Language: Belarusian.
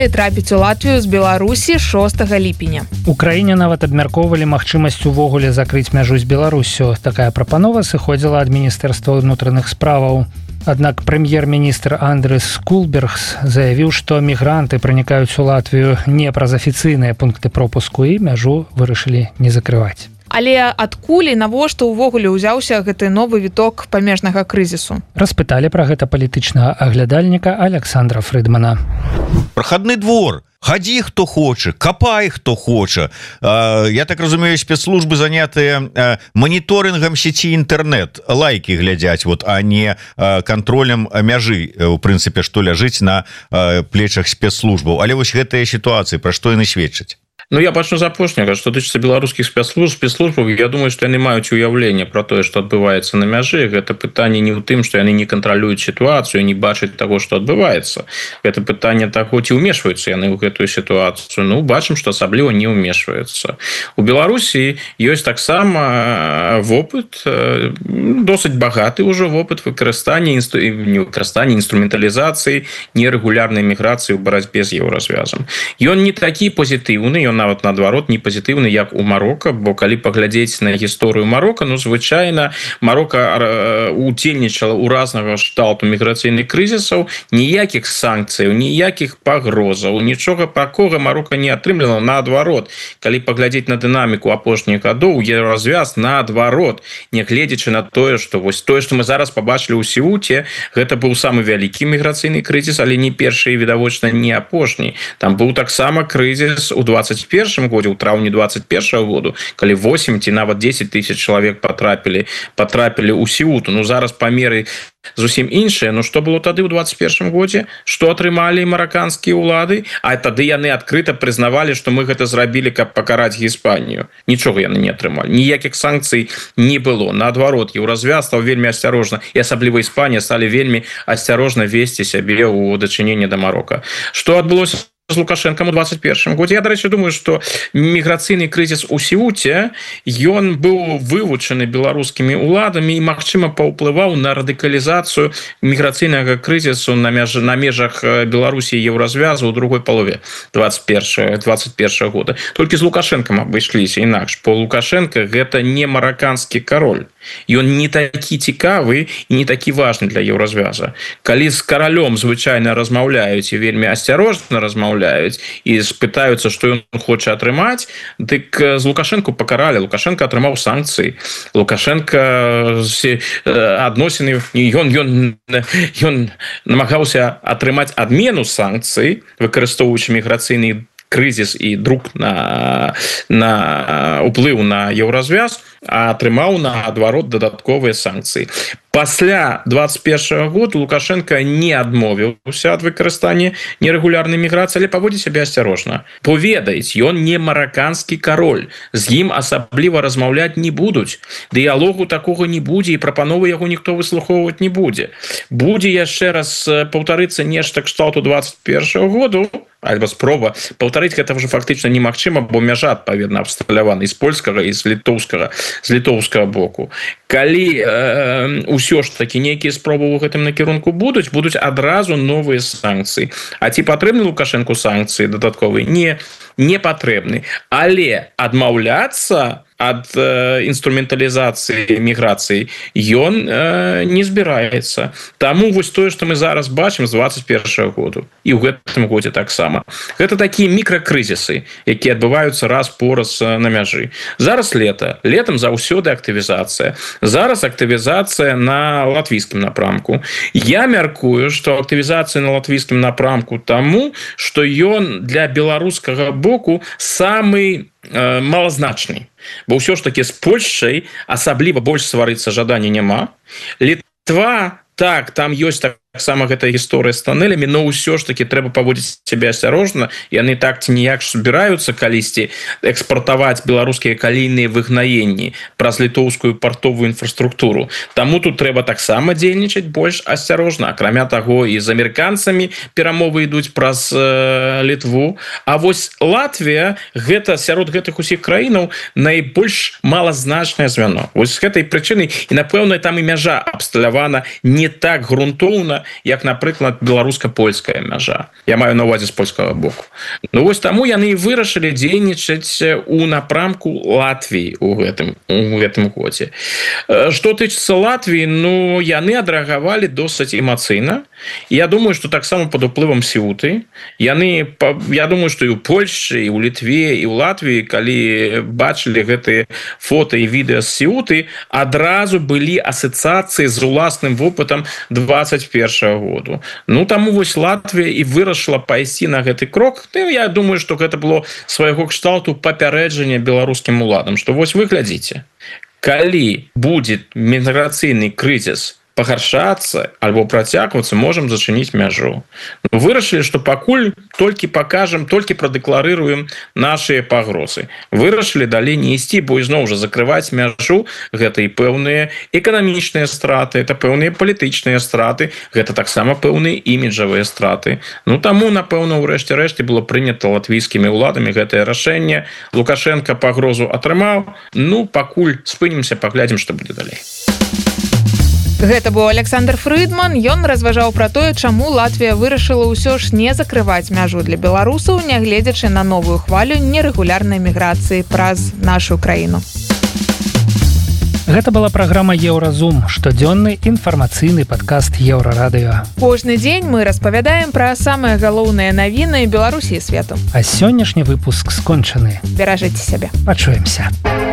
трапіць у Латвію з Беларусі 6 ліпеня. У краіне нават абмяркоўвалі магчымасць увогуле закрыць мяжу з Беларуссю. Такая прапанова сыходзіла ад Міністэрства ўнутраных справаў. Аднак прэм'ер-міністр Андрес Кулбергс заявіў, што мігранты пранікаюць у Латвію не праз афіцыйныя пункты пропуску і мяжу вырашылі не закрываць. Але адкуль і навошта ўвогуле ўзяўся гэты новы віток памежнага крызісу? Распыталі пра гэта палітычнага аглядальніка Александра Фрыдмана. Прахадны двор. Хадзі, хто хоча, капай, хто хоча. Я так разумею, спецслужбы занятыя маніторынгам сеці інтэрнэт, лайкі глядзяць, а не кантролем мяжы, у прынцыпе, што ляжыць на плечах спецслужбаў. Але вось гэтыя сітуацыі, пра што яны сведчаць? Ну, я пачну з апошняга, што тычыцца беларускіх спецслужбаў, я думаю, што яны маюць уяўленне пра тое, што адбываецца на мяжы. Гэта пытанне не ў тым, што яны не кантралююць сітуацыю, не бачаць таго, што адбываецца. Гэта пытанне таго, ці ўмешваюцца яны ў гэтую сітуацыю. Ну, бачым, што асабліва не ўмешваюцца. У Беларусі ёсць таксама вопыт, досыць багаты ўжо вопыт выкарыстання інструменталізацыі нерэгулярнай міграцыі ў барацьбе з еўразвязам. Ён не такі пазітыўны, ён нават наадварот не пазітыўны, як у Марока, бо калі паглядзець на гісторыю Марока, звычайна Марока удзельнічала ў разнага кшталту міграцыйных крызісаў, ніякіх санкцыяў, ніякіх пагрозаў, нічога такога Марока не атрымлівала. Наадварот, калі паглядзець на дынаміку апошніх гадоў, еўразвяз наадварот, нягледзячы на тое, што мы зараз пабачылі ў Сеуце, гэта быў самы вялікі міграцыйны крызіс, але не першы і відавочна не апошні. Там быў таксама крызіс у 21 годзе, у траўні 21 году, калі 8 ці нават 10 тысяч чалавек патрапілі ў Сеуту. Зараз памеры зусім іншыя. Што было тады ў 21 годзе? Што атрымалі мараканскія ўлады? А тады яны адкрыта прызнавалі, што мы гэта зрабілі, каб пакараць Іспанію. Нічога яны не атрымалі. Ніякіх санкцый не было. Наадварот, еўразвяз стаў вельмі асцярожна, і асабліва Іспанія сталі вельмі асцярожна весці сябе ў дачыненні да Марока. Што адбылося з Лукашэнкам у 21 годзе? Я, дарэчы, думаю, што міграцыйны крызіс у Сеуце, ён быў вывучаны беларускімі ўладамі і, магчыма, паўплываў на радыкалізацыю міграцыйнага крызісу на межах Беларусі і еўразвязу ў другой палове 21 года. Толькі з Лукашэнкам абышліся інакш. Бо Лукашэнка гэта не мараканскі кароль. Ён не такі цікавы і не такі важны для еўразвяза. Калі з каралём звычайна размаўляюць і вельмі асцярожна размаўляюць, і спытаюцца, што ён хоча атрымаць, дык з Лукашэнку пакаралі. Лукашэнка атрымаў санкцыі. Лукашэнка адносіны, ён намагаўся атрымаць адмену санкцый, выкарыстоўваючы міграцыйны крызіс і друк на ўплыў на еўразвяз, а атрымаў наадварот дадатковыя санкцыі. Пасля 21 года Лукашенко не адмовіўся ад выкарыстання нерэгулярнай міграцыі, але паводзіць сябе асцярожна. Бо ведаюць, ён не мараканскі кароль, з ім асабліва размаўляць не будуць. Дыялогу такога не будзе, і прапановы яго ніхто выслухоўваць не будзе. Будзе яшчэ раз паўтарыцца нешта кшталту 21 году, альбо спроба паўтарыць гэта ўжо фактычна немагчыма, бо мяжа адпаведна абсталявана з польскага і з літоўскага боку. Калі ўсё ж такі нейкія спробы ў гэтым накірунку будуць адразу новыя санкцыі. А ці патрэбны Лукашэнку санкцыі дадатковыя? Не патрэбны. Але адмаўляцца ад інструменталізацыі міграцыі ён не збіраецца. Таму вось тое, што мы зараз бачым з 21 году і ў гэтым годзе таксама. Гэта такія мікракрызісы, якія адбываюцца раз-пораз на мяжы. Зараз летам заўсёды актывізацыя. Зараз актывізацыя на латвійскім напрамку. Я мяркую, што актывізацыя на латвійскім напрамку таму, што ён для беларускага боку самы малазначны. Бо ўсё ж такі з Польшчай асабліва больш сварыцца жадання няма. Літва, так, там ёсць таксама гэта гісторыя з туннелямі, но ўсё ж такі трэба паводзіць сябе асцярожна. Яны так ці ніяк збіраюцца калісьці экспартаваць беларускія калійныя выгнаенні праз літоўскую партовую інфраструктуру. Таму тут трэба таксама дзейнічаць больш асцярожна. Акрамя таго, і з амерыканцамі перамовы ідуць праз Літву. А вось Латвія, гэта сярод гэтых усіх краінаў найбольш малазначнае звяно. Вось з гэтай прычыны, і напэўна там і мяжа абсталявана не так грунтоўна, сур'ёзна, як, напрыклад, беларуска-польская мяжа. Я маю на увазе з польскага боку. Ну вось таму яны і вырашылі дзейнічаць у напрамку Латвіі у гэтым годзе. Што тычыцца Латвіі, ну яны адрэагавалі досыць эмацыйна. Я думаю, што таксама пад уплывам Сеуты. Я думаю, што і ў Польшчы, і ў Літве, і ў Латвіі, калі бачылі гэтыя фота і відэа з Сеуты, адразу былі асацыяцыі з уласным вопытам 21-го году. Ну таму вось Латвія і вырашыла пайсці на гэты крок. Я думаю, што гэта было свайго кшталту папярэджання беларускім уладам, што вось вы глядзіце, калі будзе міграцыйны крызіс пагаршацца альбо працягвацца, можам зачыніць мяжу. Вырашылі, што пакуль толькі пакажам, толькі прадэкларыруем нашыя пагрозы. Вырашылі далей не ісці, бо ізноў жа закрываць мяжу, гэта і пэўныя эканамічныя страты, это пэўныя палітычныя страты, гэта таксама пэўныя іміджавыя страты. Ну таму, напэўна, ўрэшце рэшце было прынята латвійскімі ўладамі гэтае рашэнне. Лукашенко пагрозу атрымаў. Ну, пакуль спынімся, паглядзім, што будзе далей. Гэта быў Александр Фрыдман. Ён разважаў пра тое, чаму Латвія вырашыла ўсё ж не закрываць мяжу для беларусаў, нягледзячы на новую хвалю нерэгулярнай міграцыі праз нашу краіну. Гэта была праграма Еўразум, штодзённы інфармацыйны падкаст Еўрарадыё. Кожны дзень мы распавядаем пра самыя галоўныя навіны Беларусі і свету. А сённяшні выпуск скончаны. Беражыце сябе. Пачуемся.